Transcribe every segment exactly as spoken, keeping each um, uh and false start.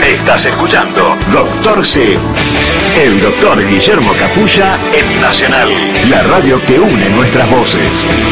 Estás escuchando Doctor C. El doctor Guillermo Capulla en Nacional, la radio que une nuestras voces.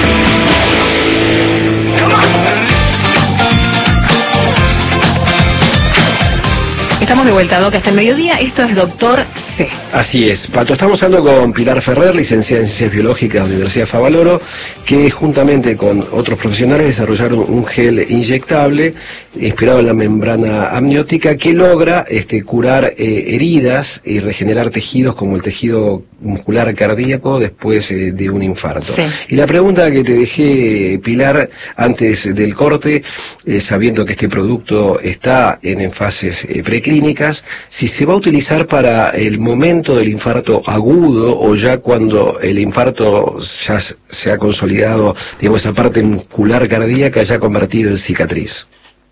Estamos de vuelta, Doc, hasta el mediodía. Esto es Doctor C. Así es, Pato. Estamos hablando con Pilar Ferrer, licenciada en Ciencias Biológicas de la Universidad Favaloro, que juntamente con otros profesionales desarrollaron un gel inyectable inspirado en la membrana amniótica que logra este, curar eh, heridas y regenerar tejidos como el tejido muscular cardíaco después eh, de un infarto. Sí. Y la pregunta que te dejé, Pilar, antes del corte, eh, sabiendo que este producto está en, en fases eh, preclínicas, si se va a utilizar para el momento del infarto agudo o ya cuando el infarto ya se ha consolidado, digamos, esa parte muscular cardíaca ya convertido en cicatriz.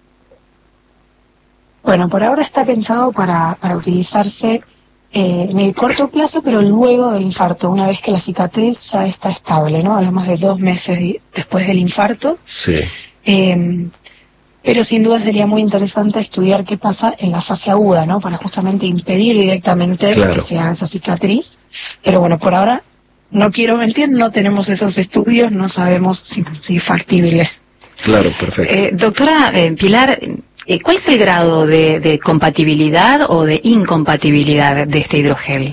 Bueno, por ahora está pensado para, para utilizarse eh, en el corto plazo, pero luego del infarto, una vez que la cicatriz ya está estable, ¿no? Hablamos de dos meses di- después del infarto. Sí. Eh, pero sin duda sería muy interesante estudiar qué pasa en la fase aguda, ¿no? Para justamente impedir directamente Claro. que se haga esa cicatriz. Pero bueno, por ahora, no quiero mentir, no tenemos esos estudios, no sabemos si, si es factible. Claro, perfecto. Eh, doctora eh, Pilar, eh, ¿cuál es el grado de, de compatibilidad o de incompatibilidad de este hidrogel?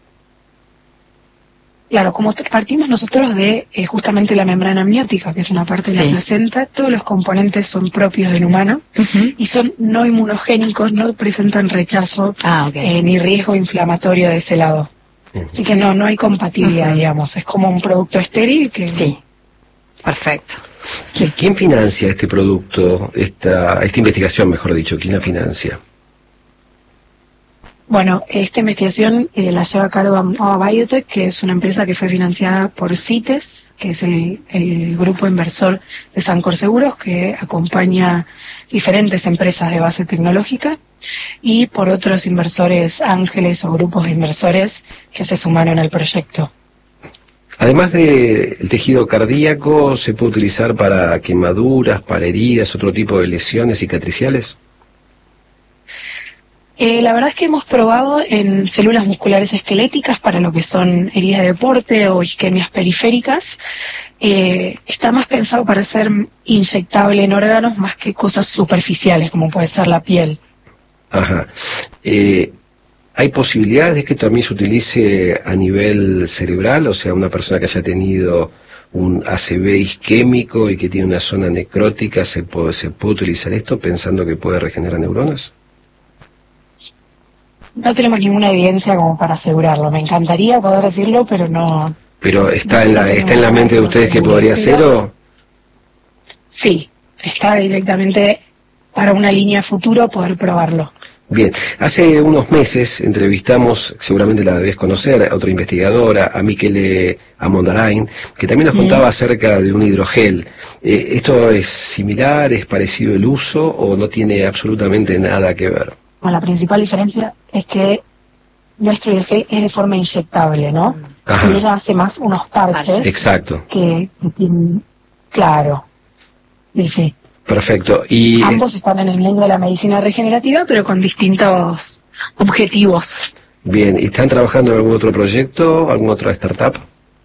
Claro, como t- partimos nosotros de eh, justamente la membrana amniótica, que es una parte de Sí. la placenta, todos los componentes son propios del humano Uh-huh. y son no inmunogénicos, no presentan rechazo Ah, ok. eh, ni riesgo inflamatorio de ese lado. Ujú. Así que no, no hay compatibilidad, Ujú. digamos. Es como un producto estéril que... Sí, perfecto. ¿Qui- ¿Quién financia este producto, esta, esta investigación, mejor dicho? ¿Quién la financia? Bueno, esta investigación eh, la lleva a cargo Nova Biotech, que es una empresa que fue financiada por CITES, que es el, el grupo inversor de Sancor Seguros, que acompaña diferentes empresas de base tecnológica, y por otros inversores ángeles o grupos de inversores que se sumaron al proyecto. Además del tejido cardíaco, ¿se puede utilizar para quemaduras, para heridas, otro tipo de lesiones cicatriciales? Eh, la verdad es que hemos probado en células musculares esqueléticas para lo que son heridas de deporte o isquemias periféricas. Eh, está más pensado para ser inyectable en órganos más que cosas superficiales, como puede ser la piel. Ajá. Eh, ¿Hay posibilidades de que también se utilice a nivel cerebral? O sea, una persona que haya tenido un A C V isquémico y que tiene una zona necrótica, ¿se puede, se puede utilizar esto pensando que puede regenerar neuronas? No tenemos ninguna evidencia como para asegurarlo. Me encantaría poder decirlo, pero no. ¿Pero está en la, está en la mente de ustedes que podría ser o...? Sí, está directamente para una línea futuro poder probarlo. Bien, hace unos meses entrevistamos, seguramente la debes conocer, a otra investigadora, a Michele Amondarain, que también nos contaba acerca de un hidrogel. Eh, ¿Esto es similar, es parecido el uso o no tiene absolutamente nada que ver? Bueno, la principal diferencia es que nuestro hidrogel es de forma inyectable, ¿no? Ajá. Y ella hace más unos parches. Exacto, Que, que tienen, claro, dice, perfecto. Y ambos están en el mundo de la medicina regenerativa, pero con distintos objetivos. bien, ¿y están trabajando en algún otro proyecto, alguna otra startup?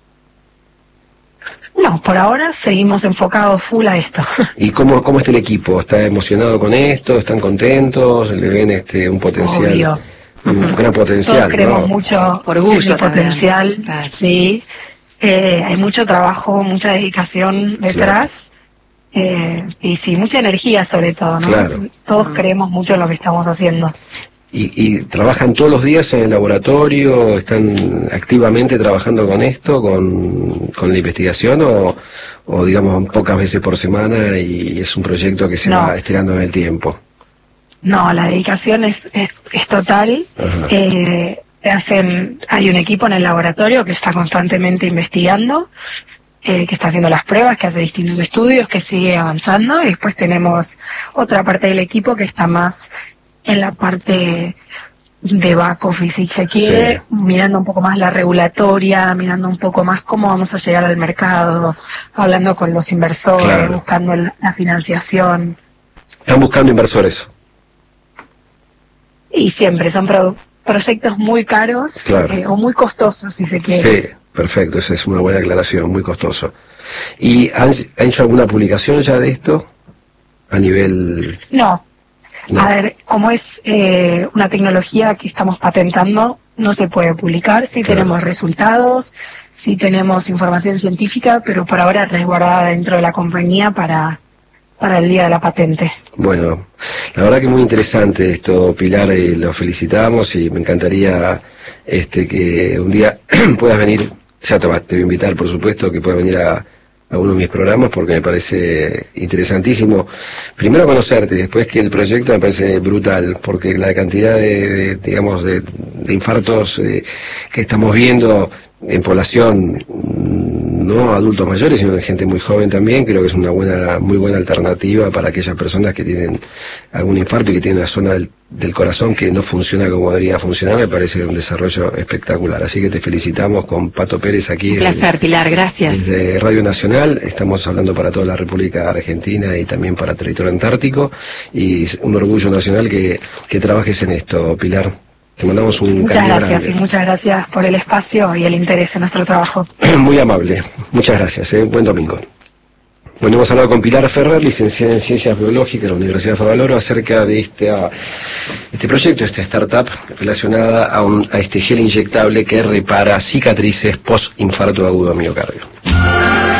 No, por ahora seguimos enfocados full a esto. ¿Y cómo, cómo está el equipo? ¿Está emocionado con esto? ¿Están contentos? ¿Le ven este un potencial? Obvio. Un gran potencial, Todos creemos ¿no? mucho Orgullo en el también. potencial, Claro. sí. Eh, hay mucho trabajo, mucha dedicación detrás. Eh, y sí, mucha energía sobre todo, ¿no? Claro. Todos creemos mucho en lo que estamos haciendo. ¿Y, y trabajan todos los días en el laboratorio? ¿Están activamente trabajando con esto, con, con la investigación o, o digamos pocas veces por semana y es un proyecto que se No. va estirando en el tiempo? No, la dedicación es, es, es total. Ajá. Eh, hacen, hay un equipo en el laboratorio que está constantemente investigando, eh, que está haciendo las pruebas, que hace distintos estudios, que sigue avanzando. Y después tenemos otra parte del equipo que está más en la parte de back office, si se quiere, Sí. mirando un poco más la regulatoria, mirando un poco más cómo vamos a llegar al mercado, hablando con los inversores, Claro. buscando la, la financiación. ¿Están buscando inversores? y siempre son pro, proyectos muy caros, claro. eh, o muy costosos, si se quiere. Sí, perfecto, esa es una buena aclaración, muy costoso. ¿Y han, han hecho alguna publicación ya de esto a nivel...? No. No. A ver, como es eh, una tecnología que estamos patentando, no se puede publicar. Sí, claro. Tenemos resultados, sí tenemos información científica, pero por ahora resguardada dentro de la compañía para, para el día de la patente. Bueno, la verdad que muy interesante esto, Pilar, y lo felicitamos y me encantaría este que un día puedas venir, ya te, te voy a invitar, por supuesto, que puedas venir a... a uno de mis programas porque me parece interesantísimo primero conocerte y después que el proyecto me parece brutal porque la cantidad de, de digamos de, de infartos eh, que estamos viendo en población no adultos mayores sino de gente muy joven también, creo que es una buena muy buena alternativa para aquellas personas que tienen algún infarto y que tienen una zona del, del corazón que no funciona como debería funcionar. Me parece un desarrollo espectacular, así que te felicitamos con Pato Pérez aquí. Un placer, en, Pilar, gracias. Desde Radio Nacional, estamos hablando para toda la República Argentina y también para territorio antártico, y un orgullo nacional que, que trabajes en esto, Pilar. Te mandamos un Muchas cariño gracias grande. y muchas gracias por el espacio y el interés en nuestro trabajo. Muy amable, muchas gracias, ¿eh? Buen domingo. Bueno, hemos hablado con Pilar Ferrer, licenciada en Ciencias Biológicas de la Universidad de Favaloro, acerca de este, uh, este proyecto, esta startup relacionada a, un, a este gel inyectable que repara cicatrices post-infarto agudo miocardio.